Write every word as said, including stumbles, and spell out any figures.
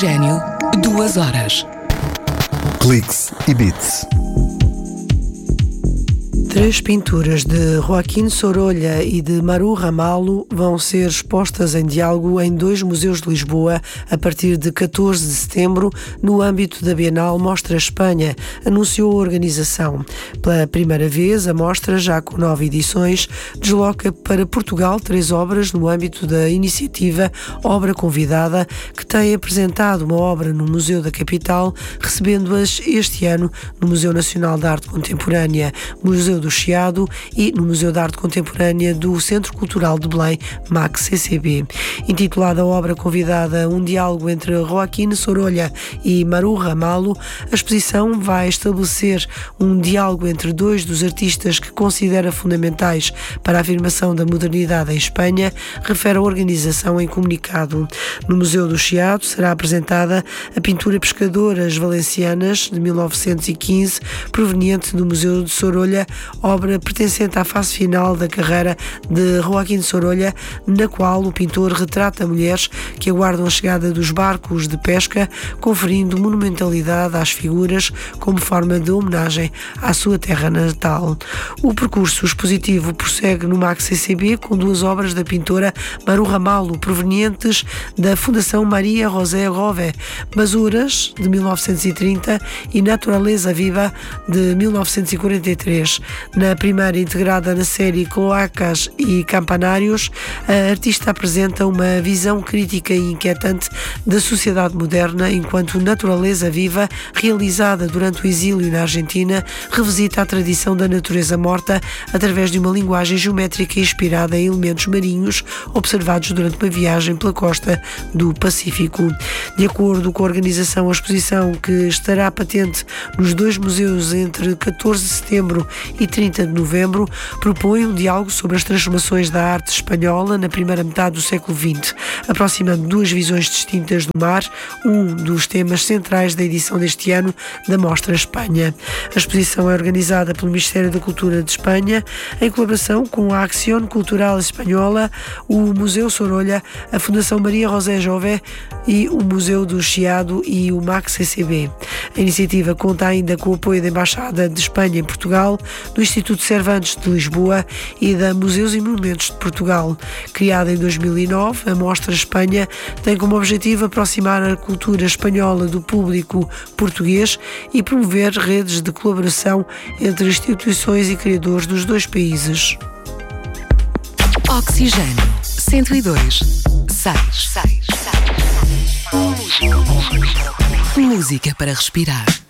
Oxigênio, duas horas. Cliques e Beats. Três pinturas de Joaquim Sorolla e de Maru Ramalho vão ser expostas em diálogo em dois museus de Lisboa a partir de catorze de setembro, no âmbito da Bienal Mostra Espanha, anunciou a organização. Pela primeira vez, a mostra, já com nove edições, desloca para Portugal três obras no âmbito da iniciativa Obra Convidada, que tem apresentado uma obra no Museu da Capital, recebendo-as este ano no Museu Nacional de Arte Contemporânea, Museu do Chiado e no Museu de Arte Contemporânea do Centro Cultural de Belém, M A C C C B. Intitulada a obra convidada Um Diálogo entre Joaquim Sorolla e Maru Ramalho, a exposição vai estabelecer um diálogo entre dois dos artistas que considera fundamentais para a afirmação da modernidade em Espanha, refere a organização em comunicado. No Museu do Chiado será apresentada a pintura Pescadoras Valencianas, de mil novecentos e quinze, proveniente do Museu de Sorolla, obra pertencente à fase final da carreira de Joaquim Sorolla, na qual o pintor retrata mulheres que aguardam a chegada dos barcos de pesca, conferindo monumentalidade às figuras como forma de homenagem à sua terra natal. O percurso expositivo prossegue no M A C C C B com duas obras da pintora Maru Ramalho, provenientes da Fundação Maria José Rové, Basuras, de mil novecentos e trinta, e Naturaleza Viva, de mil novecentos e quarenta e três. Na primeira, integrada na série Cloacas e Campanários, a artista apresenta uma visão crítica e inquietante da sociedade moderna, enquanto Naturaleza Viva, realizada durante o exílio na Argentina, revisita a tradição da natureza morta através de uma linguagem geométrica inspirada em elementos marinhos observados durante uma viagem pela costa do Pacífico. De acordo com a organização, a exposição, que estará patente nos dois museus entre catorze de setembro e trinta de novembro, propõe um diálogo sobre as transformações da arte espanhola na primeira metade do século vinte, aproximando duas visões distintas do mar, um dos temas centrais da edição deste ano da Mostra Espanha. A exposição é organizada pelo Ministério da Cultura de Espanha, em colaboração com a Acción Cultural Espanhola, o Museu Sorolla, a Fundação Maria José Jové e o Museu do Chiado e o M A C C C B. A iniciativa conta ainda com o apoio da Embaixada de Espanha em Portugal, do Instituto Cervantes de Lisboa e da Museus e Monumentos de Portugal. Criada em dois mil e nove, a Mostra Espanha tem como objetivo aproximar a cultura espanhola do público português e promover redes de colaboração entre instituições e criadores dos dois países. Oxigênio, cento e dois, seis. Música para respirar.